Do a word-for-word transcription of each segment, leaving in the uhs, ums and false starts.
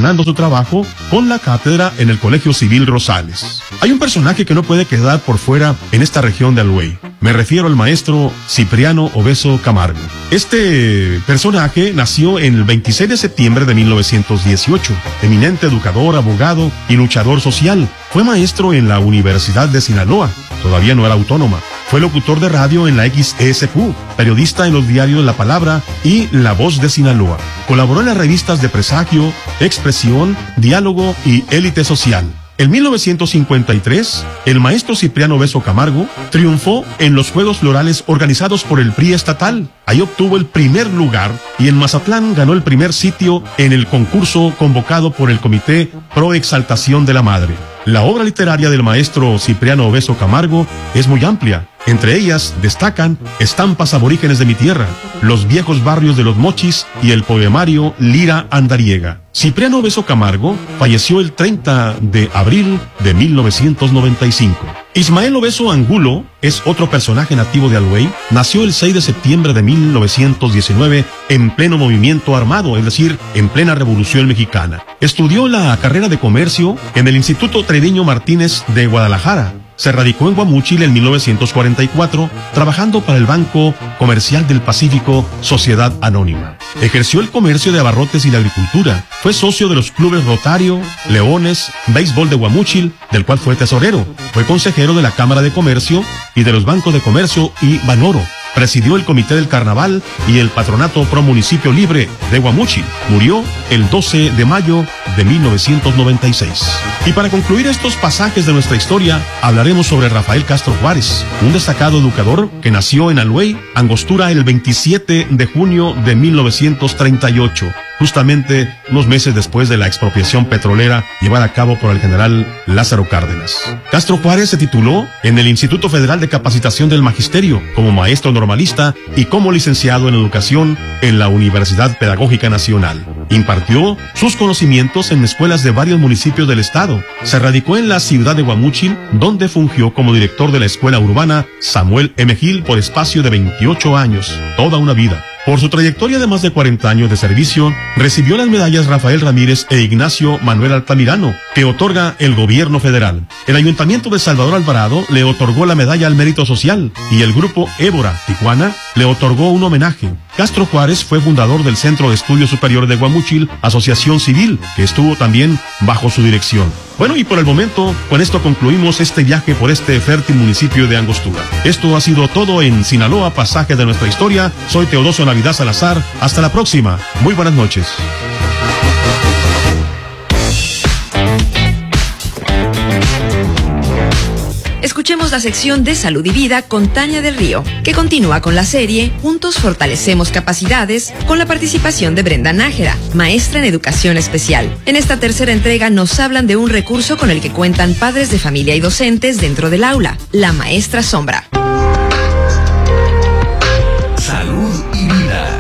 alternando su trabajo con la cátedra en el Colegio Civil Rosales. Hay un personaje que no puede quedar por fuera en esta región de Alhuey. Me refiero al maestro Cipriano Obeso Camargo. Este personaje nació en el veintiséis de septiembre de mil novecientos dieciocho. Eminente educador, abogado y luchador social. Fue maestro en la Universidad de Sinaloa. Todavía no era autónoma. Fue locutor de radio en la X E S Q, periodista en los diarios La Palabra y La Voz de Sinaloa. Colaboró en las revistas de Presagio, Expresión, Diálogo y Élite Social. En mil novecientos cincuenta y tres, el maestro Cipriano Obeso Camargo triunfó en los Juegos Florales organizados por el P R I estatal. Ahí obtuvo el primer lugar y en Mazatlán ganó el primer sitio en el concurso convocado por el Comité Pro Exaltación de la Madre. La obra literaria del maestro Cipriano Obeso Camargo es muy amplia. Entre ellas destacan Estampas aborígenes de mi tierra, Los viejos barrios de los Mochis y el poemario Lira Andariega. Cipriano Obeso Camargo falleció el treinta de abril de mil novecientos noventa y cinco. Ismael Obeso Angulo es otro personaje nativo de Alhuey. Nació el seis de septiembre de mil novecientos diecinueve en pleno movimiento armado, es decir, en plena Revolución Mexicana. Estudió la carrera de comercio en el Instituto Treviño Martínez de Guadalajara. Se radicó en Guamúchil en mil novecientos cuarenta y cuatro, trabajando para el Banco Comercial del Pacífico, Sociedad Anónima. Ejerció el comercio de abarrotes y la agricultura. Fue socio de los clubes Rotario, Leones, Béisbol de Guamúchil, del cual fue tesorero. Fue consejero de la Cámara de Comercio y de los Bancos de Comercio y Banoro. Presidió el Comité del Carnaval y el Patronato Pro Municipio Libre de Guamúchil. Murió el doce de mayo de mil novecientos noventa y seis. Y para concluir estos pasajes de nuestra historia, hablaremos sobre Rafael Castro Juárez, un destacado educador que nació en Alhuey, Angostura, el veintisiete de junio de mil novecientos treinta y ocho. Justamente unos meses después de la expropiación petrolera llevada a cabo por el general Lázaro Cárdenas. Castro Juárez se tituló en el Instituto Federal de Capacitación del Magisterio como maestro normalista y como licenciado en educación en la Universidad Pedagógica Nacional. Impartió sus conocimientos en escuelas de varios municipios del estado. Se radicó en la ciudad de Guamúchil, donde fungió como director de la escuela urbana Samuel M. Gil por espacio de veintiocho años, toda una vida. Por su trayectoria de más de cuarenta años de servicio, recibió las medallas Rafael Ramírez e Ignacio Manuel Altamirano, que otorga el gobierno federal. El Ayuntamiento de Salvador Alvarado le otorgó la medalla al mérito social y el grupo Évora, Tijuana, le otorgó un homenaje. Castro Juárez fue fundador del Centro de Estudios Superior de Guamúchil, asociación civil, que estuvo también bajo su dirección. Bueno, y por el momento, con esto concluimos este viaje por este fértil municipio de Angostura. Esto ha sido todo en Sinaloa, pasaje de nuestra historia. Soy Teodosio Navidad Salazar. Hasta la próxima. Muy buenas noches. Escuchemos la sección de Salud y Vida con Tania del Río, que continúa con la serie Juntos Fortalecemos Capacidades, con la participación de Brenda Nájera, maestra en educación especial. En esta tercera entrega nos hablan de un recurso con el que cuentan padres de familia y docentes dentro del aula, la maestra sombra. Salud y Vida.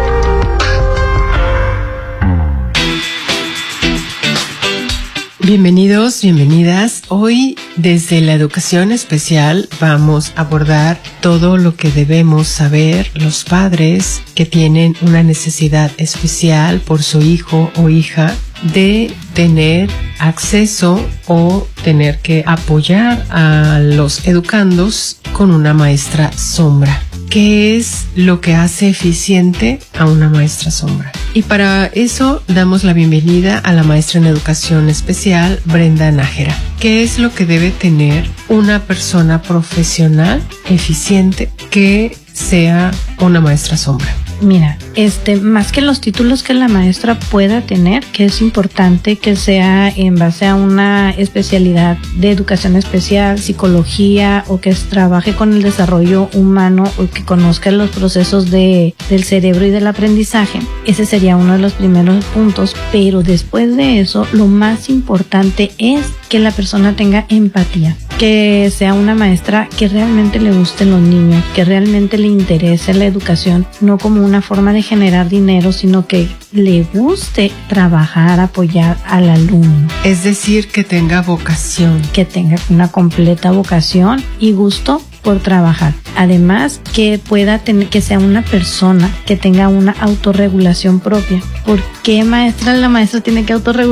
Bienvenidos, bienvenidas. Hoy, desde la educación especial, vamos a abordar todo lo que debemos saber los padres que tienen una necesidad especial por su hijo o hija de tener acceso o tener que apoyar a los educandos con una maestra sombra. ¿Qué es lo que hace eficiente a una maestra sombra? Y para eso damos la bienvenida a la maestra en educación especial, Brenda Nájera. ¿Qué es lo que debe tener una persona profesional eficiente que sea una maestra sombra? Mira, este, más que los títulos que la maestra pueda tener, que es importante que sea en base a una especialidad de educación especial, psicología, o que trabaje con el desarrollo humano, o que conozca los procesos de, del cerebro y del aprendizaje. Ese sería uno de los primeros puntos, pero después de eso, lo más importante es que la persona tenga empatía, que sea una maestra que realmente le gusten los niños, que realmente le interese la educación, no como una forma de generar dinero, sino que le guste trabajar, apoyar al alumno. Es decir, que tenga vocación. Que tenga una completa vocación y gusto por trabajar. Además, que pueda tener, que sea una persona que tenga una autorregulación propia. ¿Por qué maestra? La maestra tiene que autorregular